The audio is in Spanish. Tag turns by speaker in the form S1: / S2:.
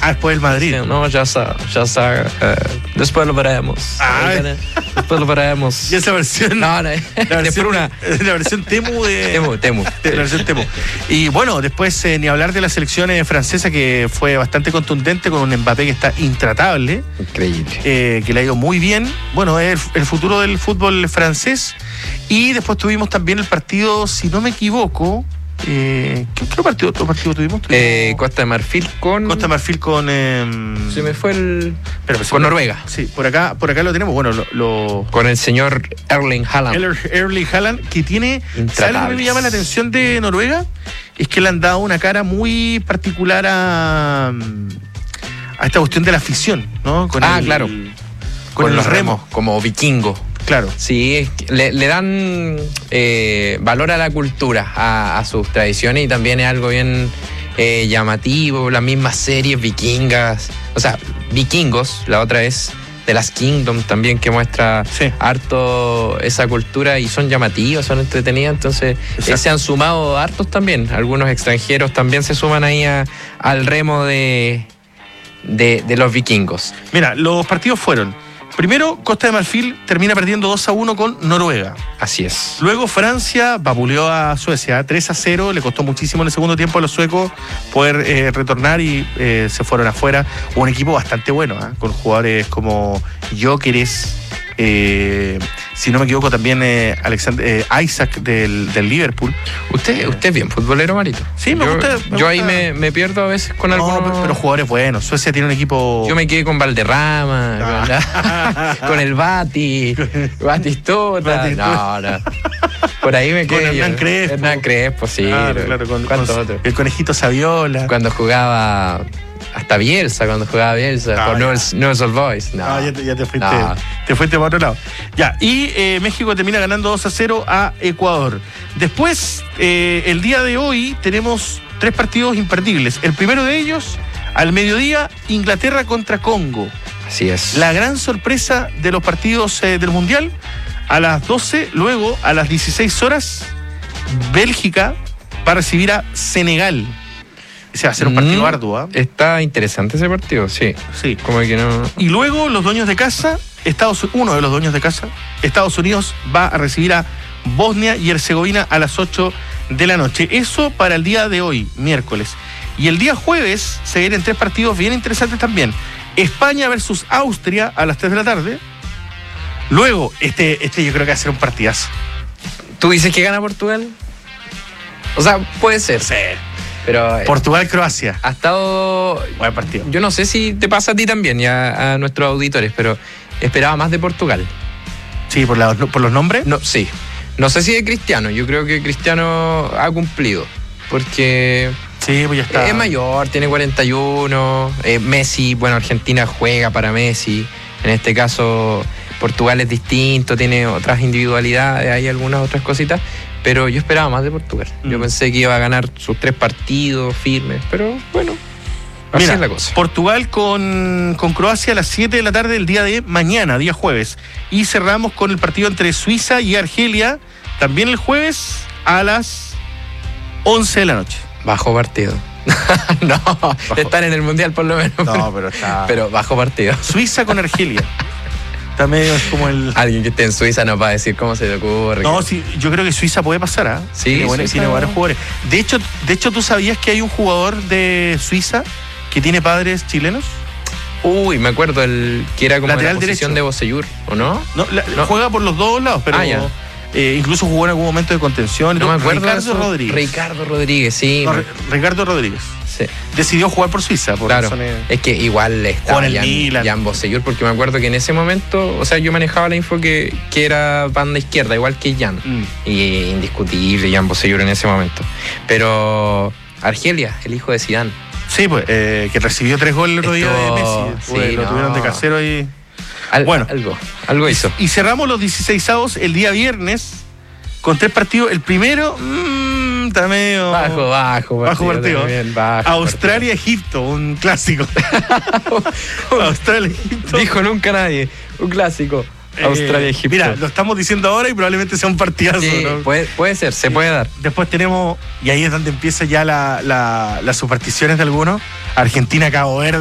S1: después del Madrid.
S2: Sí, no, ya está. Después lo veremos. Después lo veremos.
S1: Y esa versión.
S2: No,
S1: la versión Temu de.
S2: Temu.
S1: La versión Temu. Y bueno, después ni hablar de la selección francesa, que fue bastante contundente, con un Mbappé que está intratable.
S2: Increíble.
S1: Que le ha ido muy bien. Bueno, es el futuro del fútbol francés. Y después tuvimos también el partido, si no me equivoco. ¿Qué otro partido tuvimos?
S2: Costa de Marfil con.
S1: Se
S2: me fue con Noruega.
S1: Sí, por acá lo tenemos. Bueno,
S2: con el señor Erling Haaland.
S1: Erling Haaland, que tiene. ¿Sabes lo que me llama la atención de Noruega? Es que le han dado una cara muy particular a esta cuestión de la afición, ¿no?
S2: Claro. Con los remos, como vikingo.
S1: Claro.
S2: Sí, le dan valor a la cultura, a sus tradiciones, y también es algo bien llamativo. Las mismas series vikingas, o sea, vikingos, la otra es The Last Kingdom también, que muestra harto esa cultura, y son llamativas, son entretenidas. Entonces se han sumado hartos también. Algunos extranjeros también se suman ahí al remo de los vikingos.
S1: Mira, los partidos fueron: primero, Costa de Marfil termina perdiendo 2-1 con Noruega.
S2: Así es.
S1: Luego Francia vapuleó a Suecia 3-0. Le costó muchísimo en el segundo tiempo a los suecos poder retornar, y se fueron afuera. Un equipo bastante bueno, con jugadores como Gyökeres, si no me equivoco también Isaac del Liverpool.
S2: ¿Usted es bien futbolero, Marito?
S1: Sí, me gusta.
S2: Yo ahí me pierdo a veces con algunos.
S1: Pero jugadores buenos. Suecia tiene un equipo.
S2: Yo me quedé con Valderrama, con el Batistuta. No. Por ahí me quedé.
S1: Con
S2: Hernán Crespo, sí.
S1: Claro,
S2: ¿Cuántos otros?
S1: El Conejito Saviola.
S2: Cuando jugaba. Hasta Bielsa, con Newell's Old Boys.
S1: No, ya te fuiste. Te fuiste para otro lado. Ya, y México termina ganando 2-0 a Ecuador. Después, el día de hoy, tenemos 3 partidos imperdibles. El primero de ellos, al mediodía, Inglaterra contra Congo.
S2: Así es.
S1: La gran sorpresa de los partidos del Mundial. A las 12, luego, a las 16 horas, Bélgica va a recibir a Senegal. Ese va a ser un partido arduo.
S2: Está interesante ese partido, sí. Como que no.
S1: Y luego los dueños de casa, uno de los dueños de casa, Estados Unidos, va a recibir a Bosnia y Herzegovina a las 8 de la noche. Eso para el día de hoy, miércoles. Y el día jueves se vienen 3 partidos bien interesantes también. España versus Austria a las 3 de la tarde. Luego, este yo creo que va a ser un partidazo.
S2: ¿Tú dices que gana Portugal? O sea, puede ser.
S1: Sí.
S2: Pero
S1: Portugal-Croacia.
S2: Ha estado.
S1: Buen partido.
S2: Yo no sé si te pasa a ti también y a nuestros auditores, pero esperaba más de Portugal.
S1: Sí, por los nombres.
S2: No, sí. No sé si de Cristiano. Yo creo que Cristiano ha cumplido. Porque.
S1: Sí, pues ya está.
S2: Es mayor, tiene 41. Messi, bueno, Argentina juega para Messi. En este caso, Portugal es distinto, tiene otras individualidades, hay algunas otras cositas. Pero yo esperaba más de Portugal. Yo pensé que iba a ganar sus 3 partidos firmes, pero bueno, así es la cosa.
S1: Portugal con Croacia a las 7 de la tarde el día de mañana, día jueves. Y cerramos con el partido entre Suiza y Argelia, también el jueves a las 11 de la noche.
S2: Bajo partido. Están en el Mundial por lo menos.
S1: No, pero está.
S2: Pero bajo partido.
S1: Suiza con Argelia. Está medio como
S2: Alguien que esté en Suiza nos va a decir cómo se le ocurre.
S1: No, sí, yo creo que Suiza puede pasar,
S2: Sí,
S1: tiene buenos jugadores. De hecho, ¿tú sabías que hay un jugador de Suiza que tiene padres chilenos?
S2: Uy, me acuerdo, que era como
S1: lateral
S2: la posición
S1: derecho
S2: de Bocellur, ¿o no?
S1: No, juega por los dos lados, pero incluso jugó en algún momento de contención.
S2: No me acuerdo.
S1: Ricardo Rodríguez,
S2: sí.
S1: No, Ricardo Rodríguez.
S2: Sí.
S1: Decidió jugar por Suiza.
S2: Claro, es que igual estaba Jan Bocellur, porque me acuerdo que en ese momento, o sea, yo manejaba la info que era banda izquierda, igual que Jan. Y indiscutible Jan Bocellur en ese momento. Pero Argelia, el hijo de Zidane.
S1: Sí, pues, que recibió 3 goles el otro día de Messi. Lo tuvieron de casero ahí.
S2: Algo hizo.
S1: Y cerramos los 16avos el día viernes con 3 partidos. El primero, está medio
S2: bajo
S1: partido. Australia-Egipto, un clásico. Australia-Egipto.
S2: Dijo nunca nadie, un clásico. Australia-Egipto.
S1: Mira, lo estamos diciendo ahora y probablemente sea un partidazo.
S2: Sí, ¿no? Puede ser, se puede dar.
S1: Después tenemos, y ahí es donde empieza ya las supersticiones de algunos, Argentina-Cabo Verde.